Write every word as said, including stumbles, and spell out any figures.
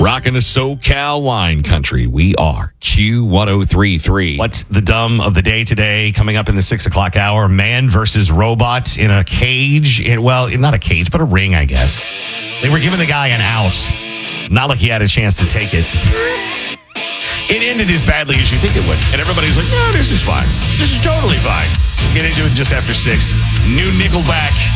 Rocking the SoCal wine country. We are Q ten thirty-three. What's the dumb of the day today? Coming up in the six o'clock hour, man versus robot in a cage. In, well, not a cage, but a ring, I guess. They were giving the guy an out. Not like he had a chance to take it. It ended as badly as you think it would. And everybody's like, no, this is fine. This is totally fine. Get into it just after six. New Nickelback.